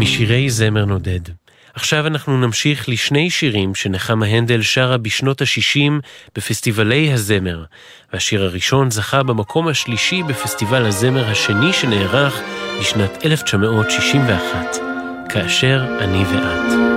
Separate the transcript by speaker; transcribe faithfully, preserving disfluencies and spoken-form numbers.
Speaker 1: משירי זמר נודד. עכשיו אנחנו נמשיך לשני שירים שנחמה הנדל שרה בשנות ה-שישים בפסטיבלי הזמר, והשיר הראשון זכה במקום השלישי בפסטיבל הזמר השני שנערך בשנת אלף תשע מאות שישים ואחת, כאשר אני ואת.